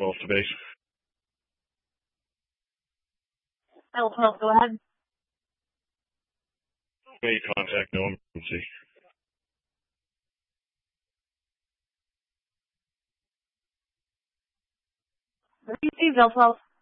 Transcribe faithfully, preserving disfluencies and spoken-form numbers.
twelve to base. L twelve, go ahead. Made contact, no emergency. Received, L twelve.